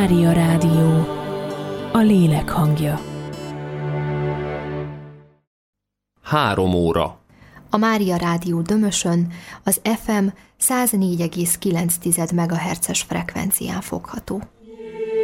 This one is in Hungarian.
Mária Rádió, a lélek hangja. 3 óra. A Mária Rádió Dömösön az FM 104,9 MHz-es frekvencián fogható.